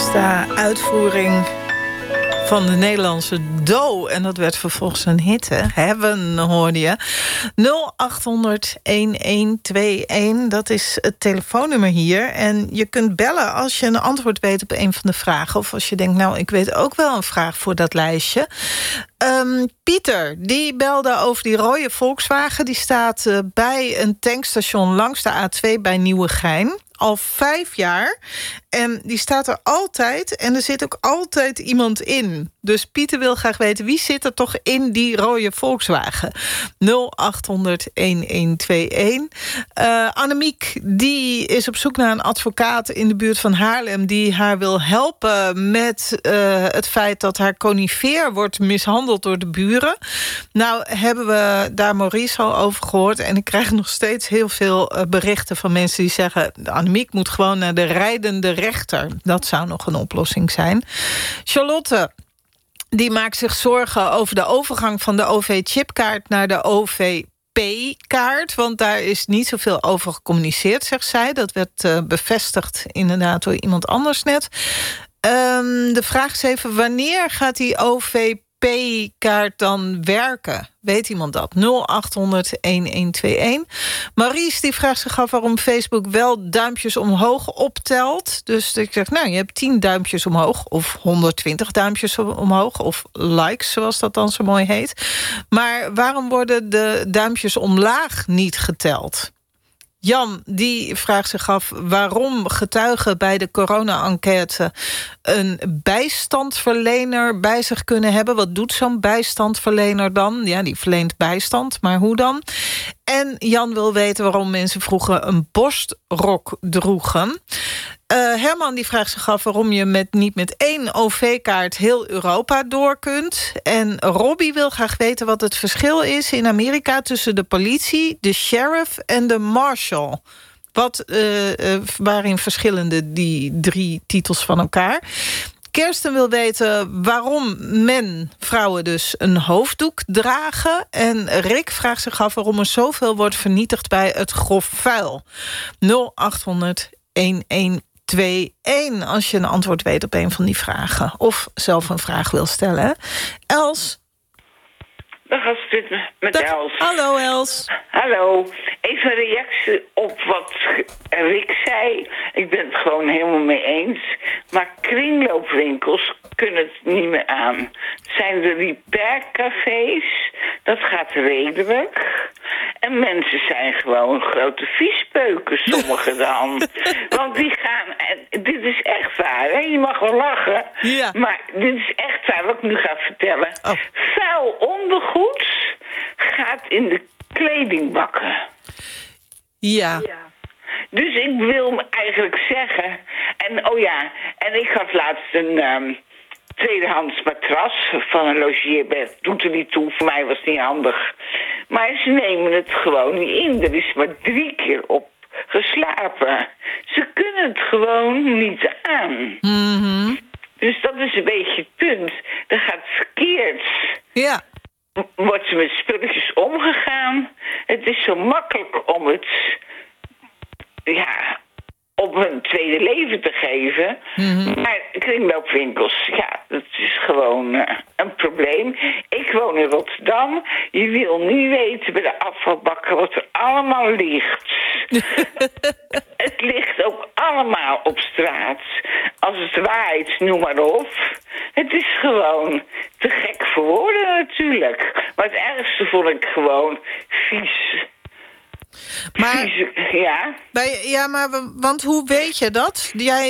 Uitvoering van de Nederlandse Do. En dat werd vervolgens een hit, hè? Heaven, hoorde je. 0800-1121, dat is het telefoonnummer hier. En je kunt bellen als je een antwoord weet op een van de vragen. Of als je denkt, nou, ik weet ook wel een vraag voor dat lijstje. Pieter, die belde over die rode Volkswagen. Die staat bij een tankstation langs de A2 bij Nieuwegein. Al 5 jaar. En die staat er altijd. En er zit ook altijd iemand in. Dus Pieter wil graag weten, wie zit er toch in die rode Volkswagen? 0800-1121. Annemiek, die is op zoek naar een advocaat in de buurt van Haarlem die haar wil helpen met het feit dat haar conifeer wordt mishandeld door de buren. Nou hebben we daar Maurice al over gehoord. En ik krijg nog steeds heel veel berichten van mensen die zeggen, Annemiek moet gewoon naar de rijdende rechter. Dat zou nog een oplossing zijn. Charlotte, die maakt zich zorgen over de overgang van de OV-chipkaart naar de OV-P-kaart. Want daar is niet zoveel over gecommuniceerd, zegt zij. Dat werd bevestigd inderdaad door iemand anders net. De vraag is even, wanneer gaat die OV-P-kaart dan werken? Weet iemand dat? 0800-1121. Maurice die vraagt zich af waarom Facebook wel duimpjes omhoog optelt. Dus ik zeg, nou, je hebt 10 duimpjes omhoog of 120 duimpjes omhoog of likes, zoals dat dan zo mooi heet. Maar waarom worden de duimpjes omlaag niet geteld? Jan, die vraagt zich af waarom getuigen bij de corona-enquête een bijstandverlener bij zich kunnen hebben. Wat doet zo'n bijstandverlener dan? Ja, die verleent bijstand, maar hoe dan? En Jan wil weten waarom mensen vroeger een borstrok droegen. Herman die vraagt zich af waarom je niet met 1 OV-kaart heel Europa door kunt. En Robbie wil graag weten wat het verschil is in Amerika tussen de politie, de sheriff en de marshal. Wat waarin verschillende die 3 titels van elkaar? Kirsten wil weten waarom vrouwen dus een hoofddoek dragen. En Rick vraagt zich af waarom er zoveel wordt vernietigd bij het grof vuil. 0800-1121 als je een antwoord weet op een van die vragen. Of zelf een vraag wil stellen. Els? Dag Astrid, met Els. Hallo Els. Hallo. Even een reactie op wat Rick zei. Ik ben het gewoon helemaal mee eens. Maar kringloopwinkels kunnen het niet meer aan. Het zijn de repaircafés. Dat gaat redelijk. En mensen zijn gewoon grote viespeuken, sommigen dan. Want die gaan... En dit is echt waar, hè? Je mag wel lachen. Ja. Maar dit is echt waar, wat ik nu ga vertellen. Oh. Vuil ondergoed gaat in de kledingbakken. Ja. Dus ik wil eigenlijk zeggen... En ik had laatst een tweedehands matras van een logeerbed. Doet er niet toe, voor mij was het niet handig. Maar ze nemen het gewoon niet in. Er is maar 3 keer op geslapen. Ze kunnen het gewoon niet aan. Mm-hmm. Dus dat is een beetje het punt. Dat gaat verkeerd. Ja. Wordt ze met spulletjes omgegaan. Het is zo makkelijk om het... op een tweede leven te geven. Mm-hmm. Maar kringloopwinkels, dat is gewoon een probleem. Ik woon in Rotterdam. Je wil niet weten bij de afvalbakken wat er allemaal ligt. Het ligt ook allemaal op straat. Als het waait, noem maar op. Het is gewoon te gek voor woorden natuurlijk. Maar het ergste vond ik gewoon vies. Maar, want hoe weet je dat?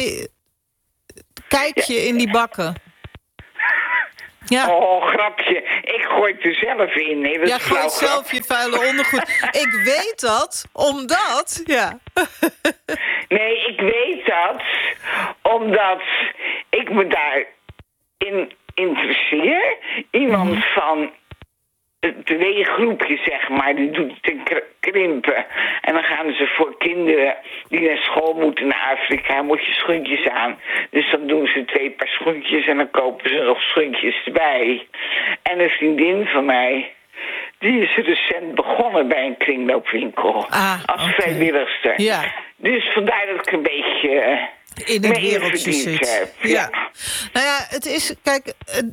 Kijk je in die bakken? Ja. Oh, grapje. Ik gooi het er zelf in. Nee, dat gooi zelf je vuile ondergoed. Ik weet dat, omdat... Ja. Nee, ik weet dat, omdat ik me daarin interesseer. Iemand van... twee groepjes, zeg maar, die doet het in krimpen. En dan gaan ze voor kinderen die naar school moeten naar Afrika, moet je schoentjes aan. Dus dan doen ze 2 paar schoentjes en dan kopen ze nog schoentjes erbij. En een vriendin van mij, die is recent begonnen bij een kringloopwinkel. Als vrijwilligster. Ja. Dus vandaar dat ik een beetje in het wereldje zit. Ja. Nou ja, het is... Kijk,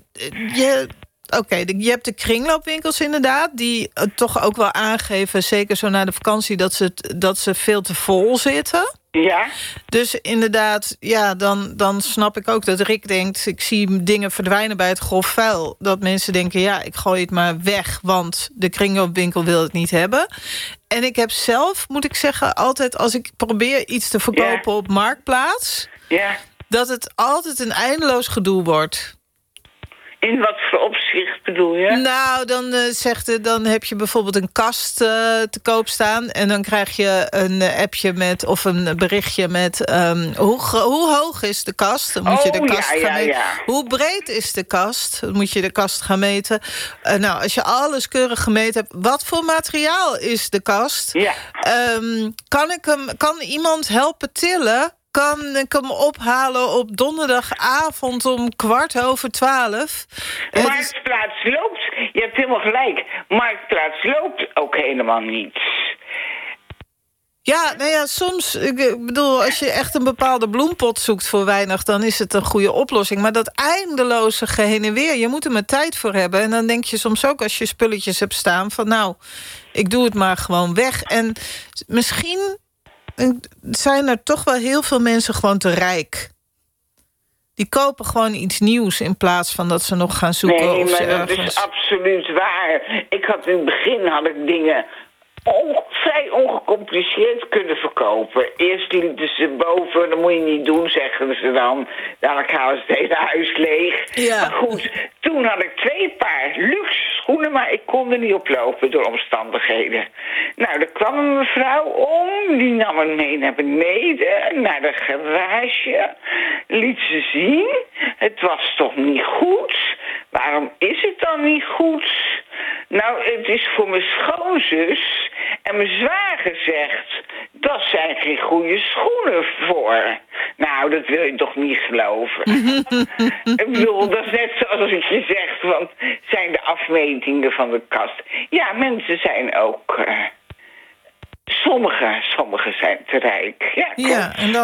je hebt de kringloopwinkels inderdaad... die toch ook wel aangeven, zeker zo na de vakantie... dat ze veel te vol zitten. Ja. Dus inderdaad, ja, dan snap ik ook dat Rick denkt... ik zie dingen verdwijnen bij het grof vuil. Dat mensen denken, ja, ik gooi het maar weg... want de kringloopwinkel wil het niet hebben. En ik heb zelf, moet ik zeggen, altijd... als ik probeer iets te verkopen op Marktplaats... dat het altijd een eindeloos gedoe wordt... In wat voor opzicht bedoel je? Nou, dan heb je bijvoorbeeld een kast te koop staan... en dan krijg je een appje met of een berichtje met... hoe hoog is de kast? Dan moet je de kast gaan meten. Ja. Hoe breed is de kast? Dan moet je de kast gaan meten. Nou, als je alles keurig gemeten hebt... wat voor materiaal is de kast? Ja. Kan iemand helpen tillen? Kan ik hem ophalen op donderdagavond om 12:15? Marktplaats loopt, je hebt helemaal gelijk. Marktplaats loopt ook helemaal niet. Ja, nou ja, soms, ik bedoel, als je echt een bepaalde bloempot zoekt voor weinig... dan is het een goede oplossing. Maar dat eindeloze heen en weer, je moet er maar tijd voor hebben. En dan denk je soms ook als je spulletjes hebt staan... van nou, ik doe het maar gewoon weg. En misschien... zijn er toch wel heel veel mensen gewoon te rijk. Die kopen gewoon iets nieuws in plaats van dat ze nog gaan zoeken. Nee, maar dat is absoluut waar. In het begin had ik dingen vrij ongecompliceerd kunnen verkopen. Eerst lieten ze boven, dat moet je niet doen, zeggen ze dan. Dadelijk halen ze het hele huis leeg. Ja. Maar goed, toen had ik 2 paar luxe schoenen, maar ik kon er niet op lopen door omstandigheden. Nou, er kwam een mevrouw om, die nam me mee naar beneden, naar de garage. Liet ze zien, het was toch niet goed? Waarom is het dan niet goed? Nou, het is voor mijn schoonzus en mijn zwager zegt... dat zijn geen goede schoenen voor. Nou, dat wil je toch niet geloven? Ik bedoel, dat is net zoals je zegt... want zijn de afmetingen van de kast. Ja, mensen zijn ook... Sommigen zijn te rijk. Ja, en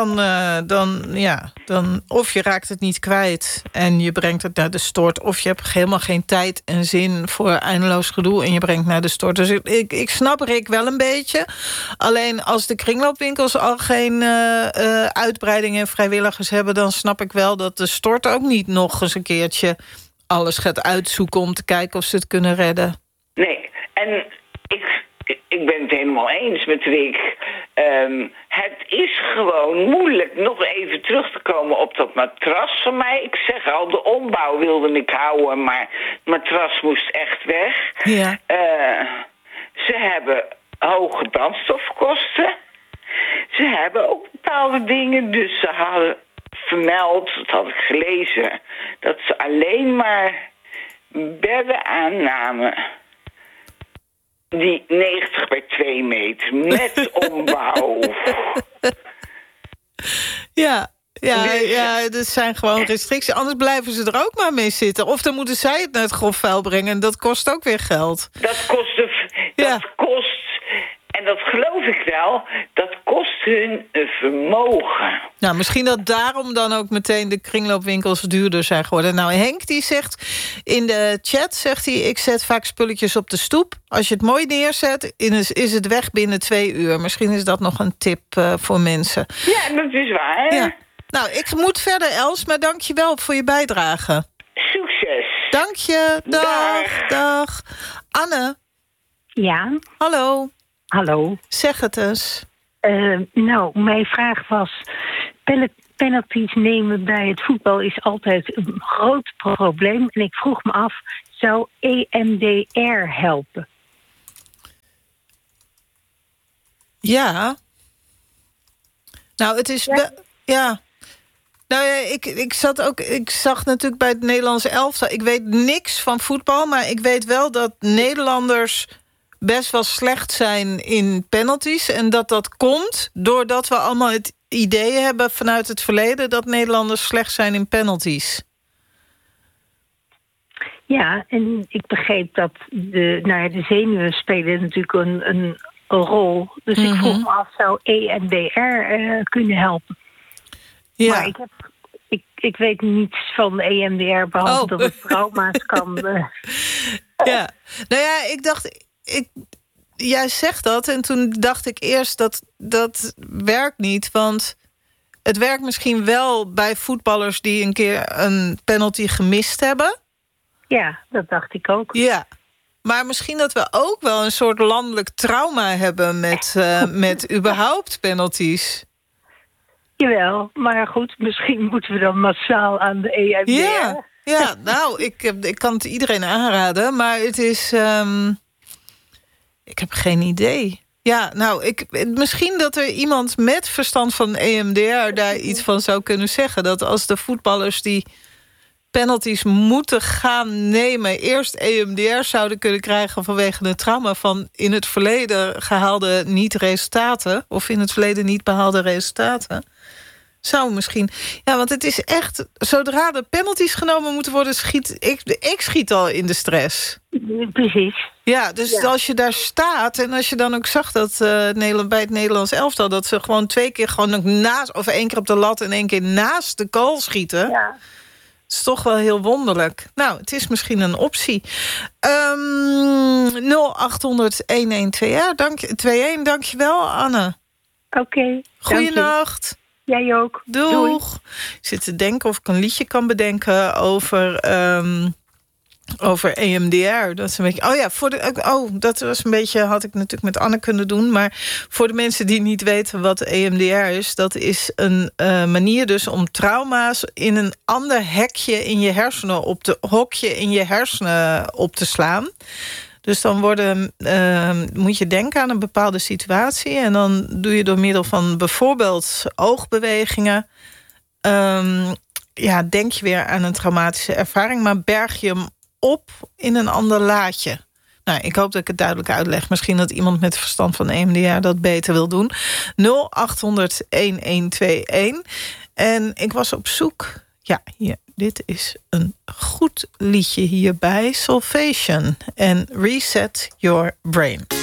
dan of je raakt het niet kwijt en je brengt het naar de stort... of je hebt helemaal geen tijd en zin voor eindeloos gedoe... en je brengt naar de stort. Dus ik snap Rick wel een beetje. Alleen als de kringloopwinkels al geen uitbreiding en vrijwilligers hebben... dan snap ik wel dat de stort ook niet nog eens een keertje... alles gaat uitzoeken om te kijken of ze het kunnen redden. Nee, en ik ben het helemaal eens met Rick. Het is gewoon moeilijk nog even terug te komen op dat matras van mij. Ik zeg al, de ombouw wilde ik houden, maar het matras moest echt weg. Ja. Ze hebben hoge brandstofkosten. Ze hebben ook bepaalde dingen, dus ze hadden vermeld, dat had ik gelezen, dat ze alleen maar bedden aannamen... die 90 bij 2 meter, met ombouw. Ja, dat zijn gewoon restricties. Anders blijven ze er ook maar mee zitten. Of dan moeten zij het naar het grof vuil brengen. En dat kost ook weer geld. Dat kost, en dat geloof ik wel, dat kost hun een vermogen. Nou, misschien dat daarom dan ook meteen de kringloopwinkels duurder zijn geworden. Nou, Henk die zegt in de chat, zegt hij... ik zet vaak spulletjes op de stoep. Als je het mooi neerzet, is het weg binnen 2 uur. Misschien is dat nog een tip voor mensen. Ja, dat is waar. Ja. Nou, ik moet verder, Els, maar dank je wel voor je bijdrage. Succes. Dank je. Dag. Anne. Ja. Hallo. Hallo. Zeg het eens. Nou, mijn vraag was... penalties nemen bij het voetbal is altijd een groot probleem. En ik vroeg me af, zou EMDR helpen? Ja. Nou, het is... Ja. Nou ja, ik zag natuurlijk bij het Nederlandse elftal... ik weet niks van voetbal, maar ik weet wel dat Nederlanders... best wel slecht zijn in penalties. En dat komt doordat we allemaal het idee hebben vanuit het verleden... dat Nederlanders slecht zijn in penalties. Ja, en ik begreep dat de zenuwen spelen natuurlijk een rol. Dus ik vroeg me af, zou EMDR kunnen helpen? Ja. Maar ik weet niets van EMDR, behalve dat het trauma's kan... Ja, nou ja, ik dacht... Jij zegt dat en toen dacht ik eerst dat werkt niet. Want het werkt misschien wel bij voetballers die een keer een penalty gemist hebben. Ja, dat dacht ik ook. Ja, maar misschien dat we ook wel een soort landelijk trauma hebben met überhaupt penalties. Jawel, maar goed, misschien moeten we dan massaal aan de EMDR. Ja, nou, ik kan het iedereen aanraden, maar het is... ik heb geen idee. Ja, nou, misschien dat er iemand met verstand van EMDR daar iets van zou kunnen zeggen. Dat als de voetballers die penalties moeten gaan nemen, eerst EMDR zouden kunnen krijgen vanwege het trauma van in het verleden gehaalde niet-resultaten, of in het verleden niet behaalde resultaten. Zou misschien... Ja, want het is echt... Zodra de penalties genomen moeten worden, ik schiet al in de stress. Precies. Ja, dus als je daar staat... en als je dan ook zag dat bij het Nederlands elftal... dat ze gewoon 2 keer gewoon ook naast... of 1 keer op de lat en 1 keer naast de goal schieten... Ja. Dat is toch wel heel wonderlijk. Nou, het is misschien een optie. 0800-1121, dankjewel, Anne. Oké. Goeienacht. Jij ook. Doeg. Doei. Ik zit te denken of ik een liedje kan bedenken over EMDR. Dat is een beetje. Dat was een beetje, had ik natuurlijk met Anne kunnen doen. Maar voor de mensen die niet weten wat EMDR is, dat is een manier dus om trauma's in een ander hokje in je hersenen op te slaan. Dus dan moet je denken aan een bepaalde situatie. En dan doe je door middel van bijvoorbeeld oogbewegingen. Denk je weer aan een traumatische ervaring. Maar berg je hem op in een ander laadje. Nou, ik hoop dat ik het duidelijk uitleg. Misschien dat iemand met verstand van EMDR dat beter wil doen. 0800-1121. En ik was op zoek... Ja, hier, dit is een goed liedje hierbij. Salvation en Reset Your Brain.